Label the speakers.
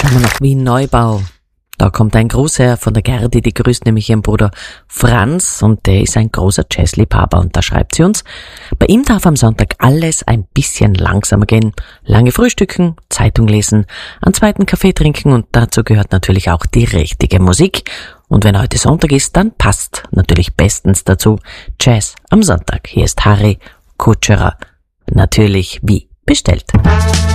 Speaker 1: haben wir noch Wien-Neubau. Da kommt ein Gruß her von der Gerdi, die grüßt nämlich ihren Bruder Franz und der ist ein großer Jazzliebhaber und da schreibt sie uns, bei ihm darf am Sonntag alles ein bisschen langsamer gehen. Lange frühstücken, Zeitung lesen, einen zweiten Kaffee trinken und dazu gehört natürlich auch die richtige Musik. Und wenn heute Sonntag ist, dann passt natürlich bestens dazu Jazz am Sonntag. Hier ist Harry Kutscherer, natürlich wie bestellt.